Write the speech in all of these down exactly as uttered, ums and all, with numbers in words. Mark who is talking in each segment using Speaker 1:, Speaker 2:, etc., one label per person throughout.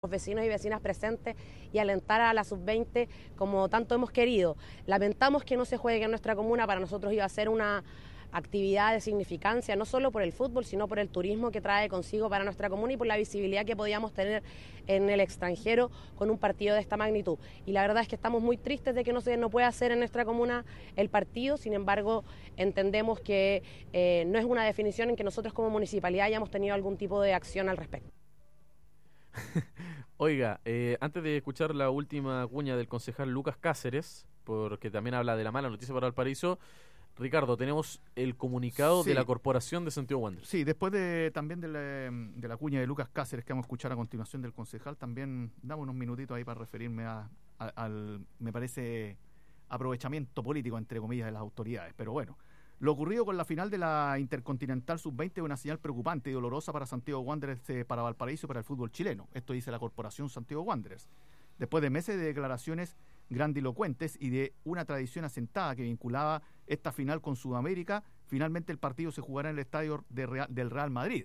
Speaker 1: vecinos y vecinas presentes y alentar a la sub veinte como tanto hemos querido. Lamentamos que no se juegue en nuestra comuna. Para nosotros iba a ser una actividad de significancia, no solo por el fútbol, sino por el turismo que trae consigo para nuestra comuna y por la visibilidad que podíamos tener en el extranjero con un partido de esta magnitud. Y la verdad es que estamos muy tristes de que no se no pueda hacer en nuestra comuna el partido. Sin embargo, entendemos que eh, no es una definición en que nosotros como municipalidad hayamos tenido algún tipo de acción al respecto.
Speaker 2: Oiga, eh, antes de escuchar la última cuña del concejal Lucas Cáceres, porque también habla de la mala noticia para Valparaíso, Ricardo, tenemos el comunicado sí. de la Corporación de Santiago Wanderers.
Speaker 3: Sí, después de también de la, de la cuña de Lucas Cáceres que vamos a escuchar a continuación del concejal, también damos unos minutitos ahí para referirme a, a, al, me parece, aprovechamiento político, entre comillas, de las autoridades. Pero bueno, lo ocurrido con la final de la Intercontinental sub veinte es una señal preocupante y dolorosa para Santiago Wanderers, eh, para Valparaíso y para el fútbol chileno. Esto dice la Corporación Santiago Wanderers. Después de meses de declaraciones grandilocuentes y de una tradición asentada que vinculaba esta final con Sudamérica, finalmente el partido se jugará en el estadio de Real, del Real Madrid.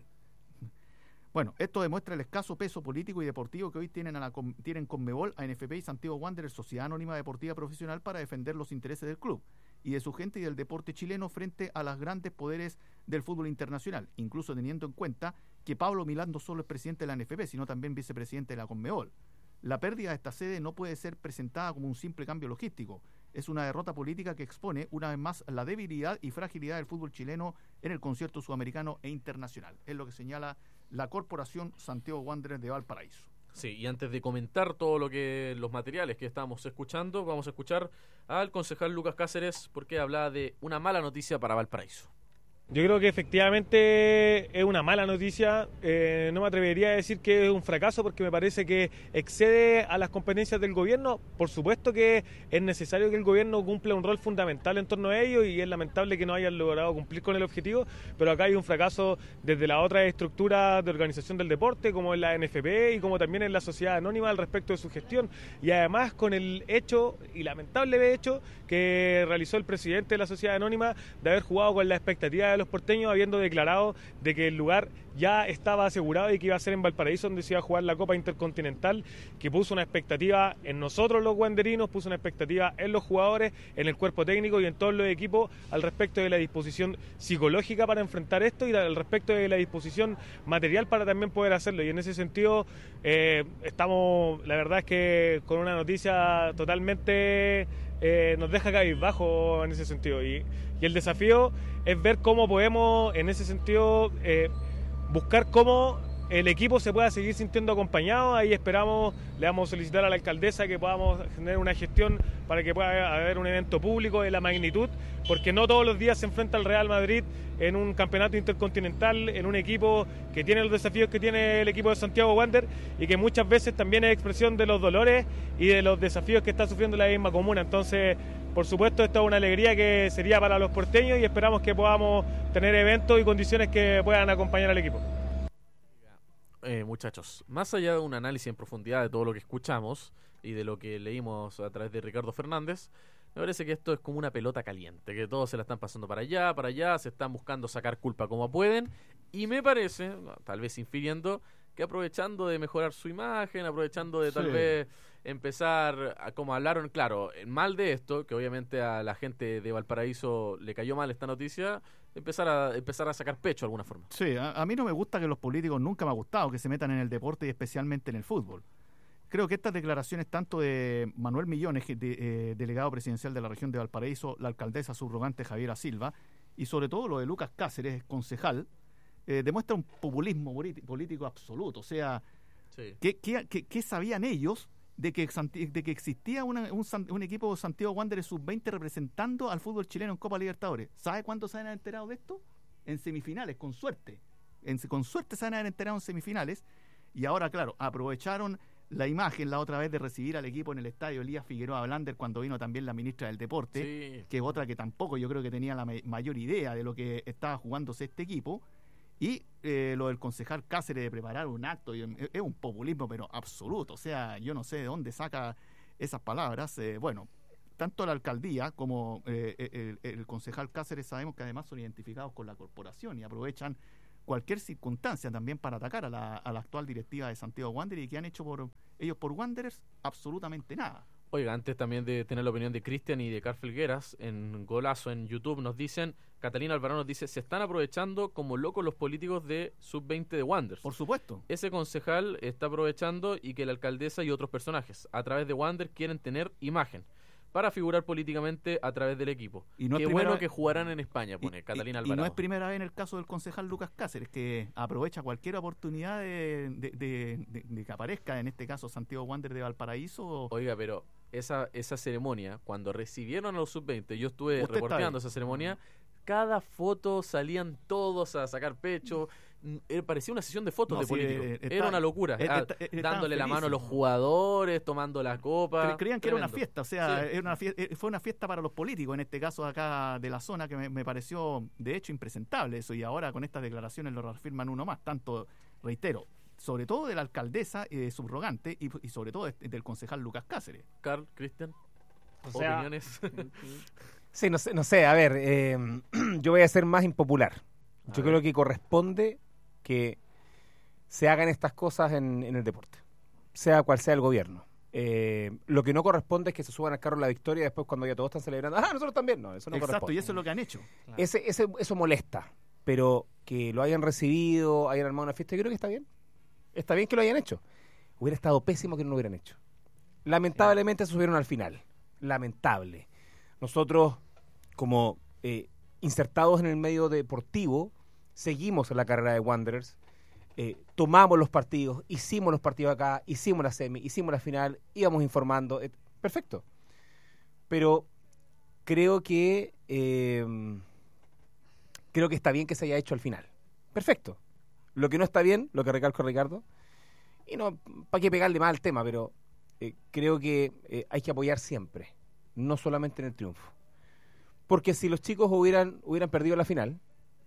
Speaker 3: Bueno, esto demuestra el escaso peso político y deportivo que hoy tienen, a la, tienen Conmebol, A N F P y Santiago Wanderers, Sociedad Anónima Deportiva Profesional, para defender los intereses del club y de su gente y del deporte chileno frente a los grandes poderes del fútbol internacional, incluso teniendo en cuenta que Pablo Milán no solo es presidente de la A N F P, sino también vicepresidente de la Conmebol. La pérdida de esta sede no puede ser presentada como un simple cambio logístico. Es una derrota política que expone una vez más la debilidad y fragilidad del fútbol chileno en el concierto sudamericano e internacional. Es lo que señala la Corporación Santiago Wanderers de Valparaíso.
Speaker 2: Sí, y antes de comentar todo lo que los materiales que estamos escuchando, vamos a escuchar al concejal Lucas Cáceres, porque habla de una mala noticia para Valparaíso.
Speaker 4: Yo creo que efectivamente es una mala noticia, eh, no me atrevería a decir que es un fracaso porque me parece que excede a las competencias del gobierno. Por supuesto que es necesario que el gobierno cumpla un rol fundamental en torno a ello y es lamentable que no hayan logrado cumplir con el objetivo, pero acá hay un fracaso desde la otra estructura de organización del deporte, como es la A N F P y como también es la Sociedad Anónima al respecto de su gestión, y además con el hecho, y lamentable hecho, que realizó el presidente de la Sociedad Anónima de haber jugado con la expectativa de los porteños, habiendo declarado de que el lugar ya estaba asegurado y que iba a ser en Valparaíso donde se iba a jugar la Copa Intercontinental, que puso una expectativa en nosotros los wanderinos, puso una expectativa en los jugadores, en el cuerpo técnico y en todos los equipos al respecto de la disposición psicológica para enfrentar esto y al respecto de la disposición material para también poder hacerlo. Y en ese sentido eh, estamos, la verdad es que con una noticia totalmente eh, nos deja cabizbajo en ese sentido, y, y el desafío es ver cómo podemos en ese sentido eh, buscar cómo el equipo se pueda seguir sintiendo acompañado. Ahí esperamos, le vamos a solicitar a la alcaldesa que podamos tener una gestión para que pueda haber un evento público de la magnitud, porque no todos los días se enfrenta el Real Madrid en un campeonato intercontinental, en un equipo que tiene los desafíos que tiene el equipo de Santiago Wanderers y que muchas veces también es expresión de los dolores y de los desafíos que está sufriendo la misma comuna. Entonces, por supuesto, esto es una alegría que sería para los porteños y esperamos que podamos tener eventos y condiciones que puedan acompañar al equipo.
Speaker 2: Eh, muchachos, más allá de un análisis en profundidad de todo lo que escuchamos y de lo que leímos a través de Ricardo Fernández, me parece que esto es como una pelota caliente, que todos se la están pasando para allá, para allá, se están buscando sacar culpa como pueden, y me parece, tal vez infiriendo, que aprovechando de mejorar su imagen, aprovechando de tal sí. vez empezar, a, como hablaron, claro, mal de esto, que obviamente a la gente de Valparaíso le cayó mal esta noticia, empezar a empezar a sacar pecho de alguna forma.
Speaker 3: Sí, a, a mí no me gusta que los políticos, nunca me ha gustado que se metan en el deporte y especialmente en el fútbol. Creo que estas declaraciones tanto de Manuel Millones, de, eh, delegado presidencial de la región de Valparaíso, la alcaldesa subrogante Javiera Silva, y sobre todo lo de Lucas Cáceres, concejal, eh, demuestra un populismo político absoluto. O sea, sí. ¿qué, qué, qué, qué sabían ellos de que, de que existía una, un, un equipo de Santiago Wanderers sub veinte representando al fútbol chileno en Copa Libertadores? ¿Sabe cuándo se han enterado de esto? En semifinales, con suerte. En, con suerte se han enterado en semifinales. Y ahora, claro, aprovecharon la imagen la otra vez de recibir al equipo en el estadio Elías Figueroa Blander cuando vino también la ministra del Deporte, sí. que es otra que tampoco yo creo que tenía la mayor idea de lo que estaba jugándose este equipo. Y eh, lo del concejal Cáceres de preparar un acto, y, eh, es un populismo pero absoluto. O sea, yo no sé de dónde saca esas palabras. Eh, bueno, tanto la alcaldía como eh, el, el concejal Cáceres sabemos que además son identificados con la corporación y aprovechan cualquier circunstancia también para atacar a la, a la actual directiva de Santiago Wanderers, y que han hecho por ellos por Wanderers absolutamente nada.
Speaker 2: Oiga, antes también de tener la opinión de Cristian y de Carl Felgueras, en Golazo en YouTube nos dicen, Catalina Alvarado nos dice, se están aprovechando como locos los políticos de sub veinte de Wanderers.
Speaker 3: Por supuesto.
Speaker 2: Ese concejal está aprovechando y que la alcaldesa y otros personajes a través de Wanderers quieren tener imagen para figurar políticamente a través del equipo. Y no Qué bueno vez... que jugarán en España, pone y, Catalina Alvarado.
Speaker 3: Y no es primera vez en el caso del concejal Lucas Cáceres, que aprovecha cualquier oportunidad de, de, de, de, de que aparezca, en este caso Santiago Wanderers de Valparaíso.
Speaker 2: Oiga, pero esa, esa ceremonia, cuando recibieron a los sub veinte, yo estuve reporteando esa ceremonia, cada foto salían todos a sacar pecho. Parecía una sesión de fotos no, de sí, políticos. Eh, está, Era una locura. Eh, ah, eh, dándole la mano a los jugadores, tomando la copa.
Speaker 3: Creían que Tremendo. Era una fiesta, o sea, sí. era una fiesta, fue una fiesta para los políticos, en este caso acá de la zona, que me, me pareció de hecho impresentable eso. Y ahora con estas declaraciones lo reafirman uno más. Tanto, reitero, sobre todo de la alcaldesa eh, subrogante y, y sobre todo de, del concejal Lucas Cáceres.
Speaker 2: Carl, Cristian,
Speaker 5: o sea,
Speaker 2: opiniones.
Speaker 5: Sí, no sé, no sé, a ver, eh, yo voy a ser más impopular. Yo creo que corresponde que se hagan estas cosas en, en el deporte, sea cual sea el gobierno. Eh, lo que no corresponde es que se suban al carro de la victoria y después cuando ya todos están celebrando, ¡ah, nosotros también! No, eso no
Speaker 3: Exacto,
Speaker 5: corresponde.
Speaker 3: Y eso es lo que han hecho.
Speaker 5: Claro. Ese, ese, eso molesta, pero que lo hayan recibido, hayan armado una fiesta, yo creo que está bien. Está bien que lo hayan hecho. Hubiera estado pésimo que no lo hubieran hecho. Lamentablemente se subieron al final. Lamentable. Nosotros, como eh, insertados en el medio deportivo, seguimos en la carrera de Wanderers, eh, tomamos los partidos, hicimos los partidos acá, hicimos la semi, hicimos la final, íbamos informando, eh, perfecto. Pero creo que eh, creo que está bien que se haya hecho al final. Perfecto. Lo que no está bien, lo que recalco a Ricardo, y no, para qué pegarle más al tema, pero eh, creo que eh, hay que apoyar siempre, no solamente en el triunfo. Porque si los chicos hubieran, hubieran perdido la final,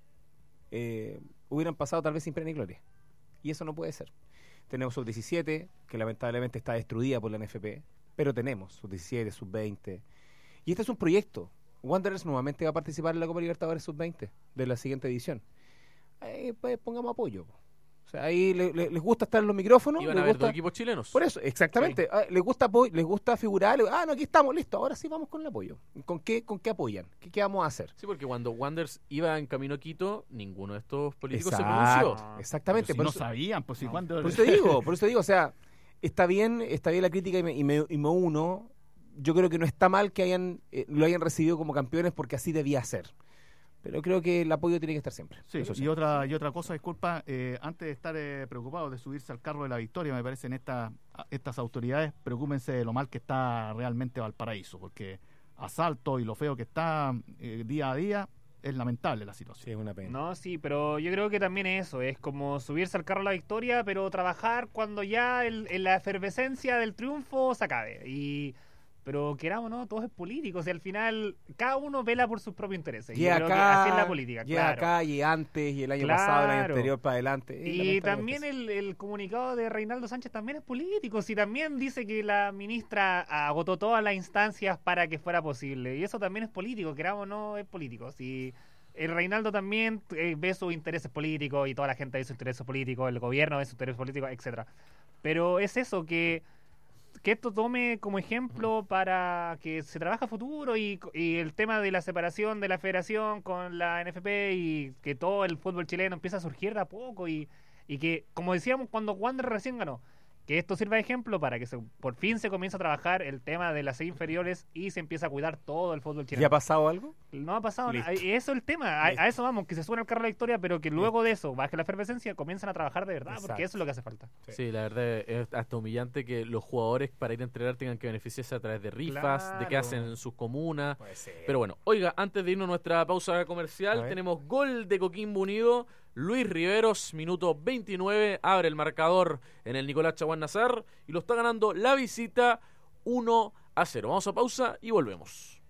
Speaker 5: Eh, hubieran pasado tal vez sin pena ni gloria, y eso no puede ser. Tenemos sub diecisiete, que lamentablemente está destruida por la N F P, pero tenemos sub diecisiete, sub veinte, y este es un proyecto. Wanderers nuevamente va a participar en la Copa Libertadores sub veinte de la siguiente edición. Ahí, pues, pongamos apoyo. O sea, ahí le, le, les gusta estar en los micrófonos.
Speaker 2: Y van
Speaker 5: les
Speaker 2: a ver
Speaker 5: gusta...
Speaker 2: dos equipos chilenos.
Speaker 5: Por eso, exactamente. Sí. Ah, les gusta apoyo, les gusta figurar. Les... Ah, no, aquí estamos, listo. Ahora sí vamos con el apoyo. ¿Con qué, con qué apoyan? ¿Qué, qué vamos a hacer?
Speaker 2: Sí, porque cuando Wanderers iba en camino a Quito, ninguno de estos políticos
Speaker 5: Exacto,
Speaker 2: se pronunció.
Speaker 5: Exactamente.
Speaker 3: Si por no eso... sabían, pues si no. cuando...
Speaker 5: Por eso te digo, por eso te digo, o sea, está bien, está bien la crítica y me, y me, y me uno. Yo creo que no está mal que hayan eh, lo hayan recibido como campeones, porque así debía ser. Pero creo que el apoyo tiene que estar siempre.
Speaker 3: Sí, y otra y otra cosa, disculpa, eh, antes de estar eh, preocupados de subirse al carro de la victoria, me parecen esta, estas autoridades, preocúpense de lo mal que está realmente Valparaíso, porque asalto y lo feo que está eh, día a día, es lamentable la situación.
Speaker 5: Sí, es una pena.
Speaker 6: No, sí, pero yo creo que también es eso, es como subirse al carro de la victoria, pero trabajar cuando ya el, el, la efervescencia del triunfo se acabe. Y... Pero queramos, ¿no? Todo es político. O sea, al final, cada uno vela por sus propios intereses.
Speaker 5: Y, y acá, creo que así es la política. Y claro. acá, y antes, y el año claro. pasado, el año anterior para adelante.
Speaker 6: Y también el, el comunicado de Reinaldo Sánchez también es político. Si también dice que la ministra agotó todas las instancias para que fuera posible. Y eso también es político. Queramos, no, es político. Si el Reinaldo también eh, ve sus intereses políticos y toda la gente ve sus intereses políticos, el gobierno ve sus intereses políticos, etcétera. Pero es eso, que... que esto tome como ejemplo para que se trabaje a futuro y, y el tema de la separación de la federación con la N F P y que todo el fútbol chileno empieza a surgir de a poco y, y que, como decíamos cuando Wanderers recién ganó, que esto sirva de ejemplo para que se, por fin se comience a trabajar el tema de las seis inferiores y se empieza a cuidar todo el fútbol chileno.
Speaker 5: ¿Ya ha pasado algo?
Speaker 6: No ha pasado nada. Eso es el tema. A, a eso vamos, que se suene el carro de la victoria, pero que luego de eso baje la efervescencia, comiencen a trabajar de verdad, Exacto. porque eso es lo que hace falta.
Speaker 2: Sí. sí, la verdad es hasta humillante que los jugadores para ir a entrenar tengan que beneficiarse a través de rifas, claro. de qué hacen en sus comunas. Pero bueno, oiga, antes de irnos a nuestra pausa comercial, tenemos gol de Coquimbo Unido. Luis Riveros, minuto veintinueve, abre el marcador en el Nicolás Chaguán Nazar y lo está ganando la visita uno a cero. Vamos a pausa y volvemos.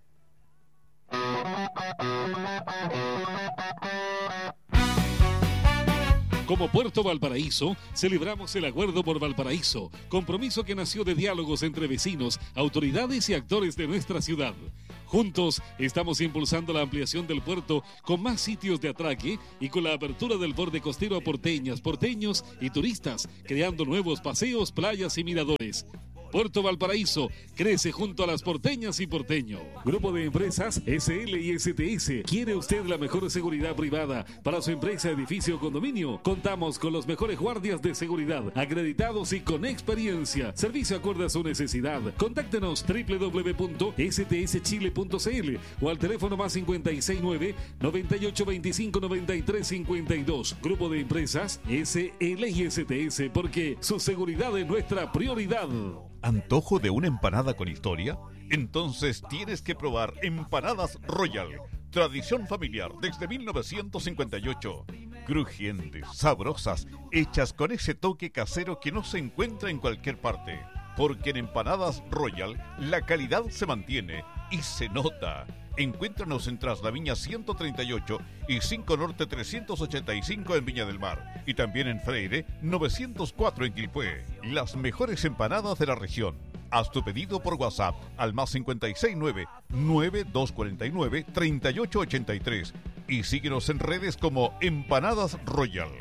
Speaker 7: Como Puerto Valparaíso, celebramos el Acuerdo por Valparaíso, compromiso que nació de diálogos entre vecinos, autoridades y actores de nuestra ciudad. Juntos estamos impulsando la ampliación del puerto con más sitios de atraque y con la apertura del borde costero a porteñas, porteños y turistas, creando nuevos paseos, playas y miradores. Puerto Valparaíso crece junto a las porteñas y porteños. Grupo de Empresas S L y S T S. ¿Quiere usted la mejor seguridad privada para su empresa, edificio o condominio? Contamos con los mejores guardias de seguridad, acreditados y con experiencia. Servicio acorde a su necesidad. Contáctenos doble u doble u doble u punto s t s chile punto c l o al teléfono más cincuenta y seis nueve, noventa y ocho veinticinco, noventa y tres cincuenta y dos. Grupo de Empresas S L y S T S, porque su seguridad es nuestra prioridad.
Speaker 8: ¿Antojo de una empanada con historia? Entonces tienes que probar Empanadas Royal. Tradición familiar desde mil novecientos cincuenta y ocho. Crujientes, sabrosas, hechas con ese toque casero que no se encuentra en cualquier parte. Porque en Empanadas Royal la calidad se mantiene y se nota. Encuéntranos en Traslaviña ciento treinta y ocho y cinco Norte trescientos ochenta y cinco en Viña del Mar. Y también en Freire novecientos cuatro en Quilpué. Las mejores empanadas de la región. Haz tu pedido por WhatsApp al más cincuenta y seis nueve, nueve dos cuatro nueve, treinta y ocho ochenta y tres. Y síguenos en redes como Empanadas Royal.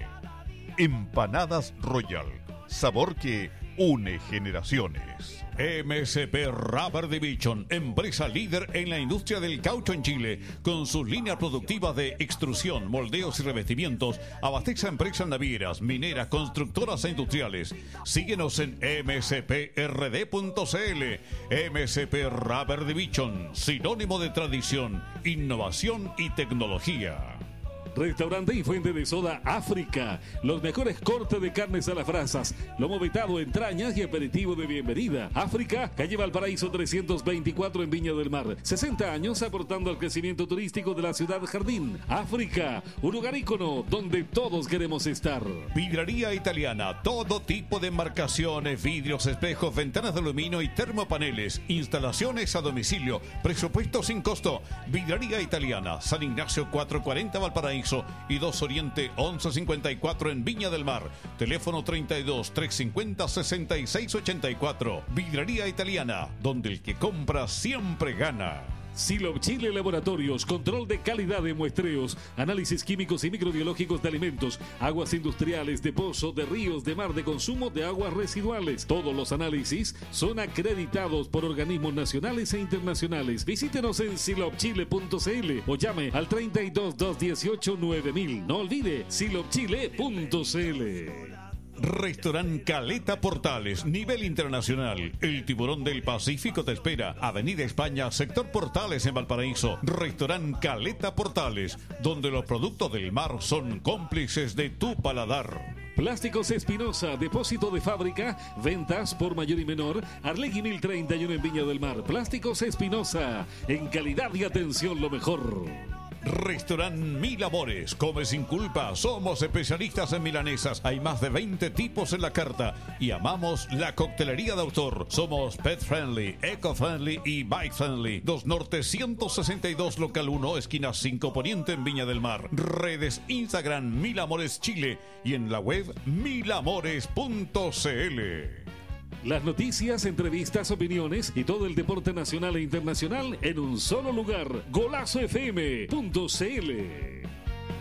Speaker 8: Empanadas Royal. Sabor que une generaciones.
Speaker 9: M S P Rubber Division, empresa líder en la industria del caucho en Chile, con sus líneas productivas de extrusión, moldeos y revestimientos, abastece a empresas navieras, mineras, constructoras e industriales. Síguenos en m s p r d punto c l. M S P Rubber Division, sinónimo de tradición, innovación y tecnología.
Speaker 7: Restaurante y fuente de soda África. Los mejores cortes de carnes a las brasas, lomo vetado, entrañas y aperitivo de bienvenida. África, calle Valparaíso trescientos veinticuatro en Viña del Mar. sesenta años aportando al crecimiento turístico de la ciudad jardín. África, un lugar ícono donde todos queremos estar.
Speaker 9: Vidraría Italiana, todo tipo de marcaciones, vidrios, espejos, ventanas de aluminio y termopaneles. Instalaciones a domicilio, presupuesto sin costo. Vidraría Italiana, San Ignacio cuatrocientos cuarenta Valparaíso y dos Oriente once cincuenta y cuatro en Viña del Mar. Teléfono treinta y dos, trescientos cincuenta, sesenta y seis ochenta y cuatro. Vidraría Italiana, donde el que compra siempre gana.
Speaker 7: Silop Chile Laboratorios, control de calidad de muestreos, análisis químicos y microbiológicos de alimentos, aguas industriales, de pozo, de ríos, de mar, de consumo de aguas residuales. Todos los análisis son acreditados por organismos nacionales e internacionales. Visítenos en silop chile punto c l o llame al treinta y dos, doscientos dieciocho, nueve mil. No olvide silop chile punto c l.
Speaker 9: Restaurant Caleta Portales, nivel internacional. El tiburón del Pacífico te espera. Avenida España, sector Portales en Valparaíso. Restaurant Caleta Portales, donde los productos del mar son cómplices de tu paladar.
Speaker 7: Plásticos Espinosa, depósito de fábrica, ventas por mayor y menor. Arlegui mil treinta y uno en Viña del Mar. Plásticos Espinosa, en calidad y atención lo mejor.
Speaker 9: Restaurant Mil Amores, come sin culpa, somos especialistas en milanesas, hay más de veinte tipos en la carta y amamos la coctelería de autor. Somos pet friendly, eco friendly y bike friendly. dos Norte ciento sesenta y dos local uno, esquina cinco Poniente en Viña del Mar. Redes Instagram Mil Amores Chile y en la web mil amores punto c l.
Speaker 7: Las noticias, entrevistas, opiniones y todo el deporte nacional e internacional en un solo lugar. Golazo F M punto c l.